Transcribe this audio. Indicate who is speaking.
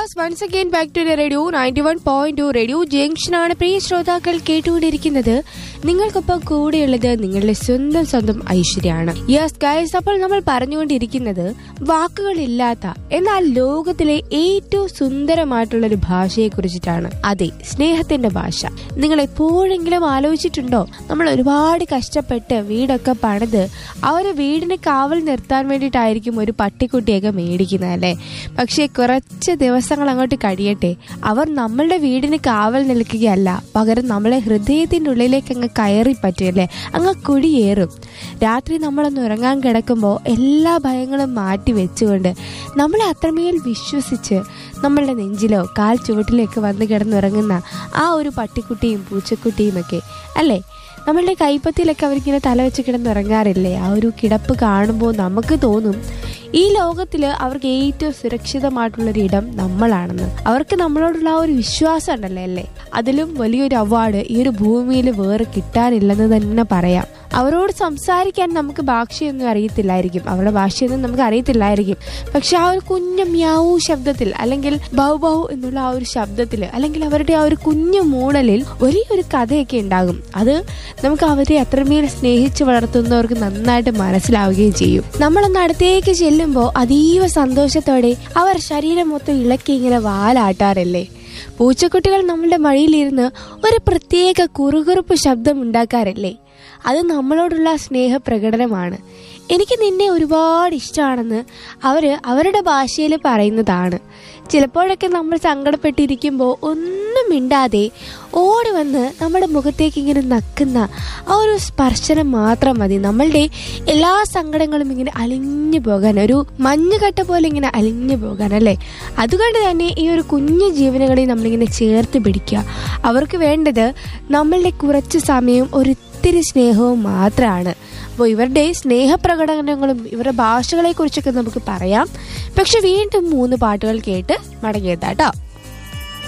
Speaker 1: Yes once again back to radio 91.2 radio ജംഗ്ഷനാണ് പ്രിയ ശ്രോതാക്കൾ കേട്ടുകൊണ്ടിരിക്കുന്നത്. നിങ്ങൾക്കൊപ്പം കൂടെയുള്ളത് നിങ്ങളുടെ സ്വന്തം ഐശ്വര്യാണ്. യെസ് ഗൈസ്, അപ്പോൾ നമ്മൾ പറഞ്ഞുകൊണ്ടിരിക്കുന്നത് വാക്കുകളില്ലാത്ത എന്നാൽ ലോകത്തിലെ ഏറ്റവും സുന്ദരമായിട്ടുള്ള ഒരു ഭാഷയെ കുറിച്ചിട്ടാണ്. അതെ, സ്നേഹത്തിന്റെ ഭാഷ. നിങ്ങൾ എപ്പോഴെങ്കിലും ആലോചിച്ചിട്ടുണ്ടോ? നമ്മൾ ഒരുപാട് കഷ്ടപ്പെട്ട് വീടൊക്കെ പണിത് ആ ഒരു വീടിന് കാവൽ നിർത്താൻ വേണ്ടിയിട്ടായിരിക്കും ഒരു പട്ടിക്കുട്ടിയൊക്കെ മേടിക്കുന്നത് അല്ലേ? പക്ഷെ കുറച്ച് ദിവസങ്ങൾ അങ്ങോട്ട് കഴിയട്ടെ, അവർ നമ്മളുടെ വീടിന് കാവൽ നിൽക്കുകയല്ല, പകരം നമ്മളെ ഹൃദയത്തിന്റെ ഉള്ളിലേക്ക് അങ്ങ് കയറി പറ്റുമല്ലേ, അങ്ങ് കുടിയേറും. രാത്രി നമ്മളൊന്ന് ഉറങ്ങാൻ കിടക്കുമ്പോൾ എല്ലാ ഭയങ്ങളും മാറ്റി വെച്ചുകൊണ്ട് നമ്മളെ അത്രമേൽ വിശ്വസിച്ച് നമ്മളുടെ നെഞ്ചിലോ കാൽ ചുവട്ടിലേക്ക് വന്ന് കിടന്നുറങ്ങുന്ന ആ ഒരു പട്ടിക്കുട്ടിയും പൂച്ചക്കുട്ടിയും ഒക്കെ അല്ലേ, നമ്മളുടെ കൈപ്പത്തിയിലൊക്കെ അവരിങ്ങനെ തല വെച്ച് കിടന്നുറങ്ങാറില്ലേ? ആ ഒരു കിടപ്പ് കാണുമ്പോൾ നമുക്ക് തോന്നും ഈ ലോകത്തില് അവർക്ക് ഏറ്റവും സുരക്ഷിതമായിട്ടുള്ളൊരു ഇടം നമ്മളാണെന്ന്. അവർക്ക് നമ്മളോടുള്ള ആ ഒരു വിശ്വാസം ഉണ്ടല്ലേ അല്ലേ, അതിലും വലിയൊരു അവാർഡ് ഈ ഒരു ഭൂമിയിൽ വേറെ കിട്ടാനില്ലെന്ന് തന്നെ പറയാം. അവരോട് സംസാരിക്കാൻ നമുക്ക് ഭാഷയൊന്നും അറിയത്തില്ലായിരിക്കും, അവരുടെ ഭാഷയൊന്നും നമുക്ക് അറിയത്തില്ലായിരിക്കും. പക്ഷെ ആ ഒരു കുഞ്ഞു മ്യാവൂ ശബ്ദത്തിൽ, അല്ലെങ്കിൽ ബൗ ബൗ എന്നുള്ള ആ ഒരു ശബ്ദത്തിൽ, അല്ലെങ്കിൽ അവരുടെ ആ ഒരു കുഞ്ഞു മൂടലിൽ വലിയൊരു കഥയൊക്കെ ഉണ്ടാകും. അത് നമുക്ക് അവരെ അത്രമേൽ സ്നേഹിച്ച് വളർത്തുന്നവർക്ക് നന്നായിട്ട് മനസ്സിലാവുകയും ചെയ്യും. നമ്മളൊന്ന് അടുത്തേക്ക് ചെല്ലുമ്പോൾ അതീവ സന്തോഷത്തോടെ അവർ ശരീരം മൊത്തം ഇളക്കി ഇങ്ങനെ വാലാട്ടാറില്ലേ? പൂച്ചക്കുട്ടികൾ നമ്മളുടെ മടിയിലിരുന്ന് ഒരു പ്രത്യേക കുറുകുറുപ്പ് ശബ്ദം ഉണ്ടാക്കാറില്ലേ? അത് നമ്മളോടുള്ള സ്നേഹപ്രകടനമാണ്. എനിക്ക് നിന്നെ ഒരുപാട് ഇഷ്ടമാണെന്ന് അവരുടെ ഭാഷയിൽ പറയുന്നതാണ്. ചിലപ്പോഴൊക്കെ നമ്മൾ സങ്കടപ്പെട്ടിരിക്കുമ്പോൾ ഒന്നും മിണ്ടാതെ ഓടി വന്ന് നമ്മുടെ മുഖത്തേക്ക് ഇങ്ങനെ നക്കുന്ന ആ ഒരു സ്പർശനം മാത്രം മതി നമ്മളുടെ എല്ലാ സങ്കടങ്ങളും ഇങ്ങനെ അലിഞ്ഞു പോകാൻ, ഒരു മഞ്ഞുകട്ട പോലെ ഇങ്ങനെ അലിഞ്ഞു പോകാൻ അല്ലേ. അതുകൊണ്ട് തന്നെ ഈ ഒരു കുഞ്ഞു ജീവനുകളെ നമ്മളിങ്ങനെ ചേർത്ത് പിടിക്കുക. അവർക്ക് വേണ്ടത് നമ്മളുടെ കുറച്ച് സമയം ഒരിത്തിരി സ്നേഹവും മാത്രമാണ്. അപ്പോൾ ഇവരുടെ സ്നേഹപ്രകടനങ്ങളും ഇവരുടെ ഭാഷകളെ കുറിച്ചൊക്കെ നമുക്ക് പറയാം. പക്ഷെ വീണ്ടും 3 പാട്ടുകൾ കേട്ട് മടങ്ങിയെത്താട്ടോ.